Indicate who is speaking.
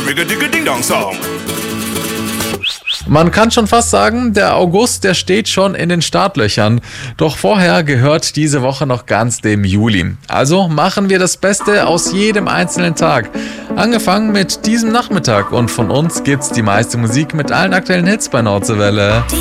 Speaker 1: Ding-Dong-Song.
Speaker 2: Man kann schon fast sagen, der August, der steht schon in den Startlöchern. Doch vorher gehört diese Woche noch ganz dem Juli. Also machen wir das Beste aus jedem einzelnen Tag. Angefangen mit diesem Nachmittag und von uns gibt's die meiste Musik mit allen aktuellen Hits bei Nordseewelle.